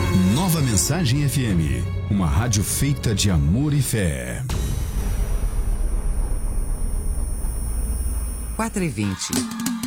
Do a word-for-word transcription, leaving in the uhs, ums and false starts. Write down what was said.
Nova Mensagem F M, uma rádio feita de amor e fé. quatro e vinte.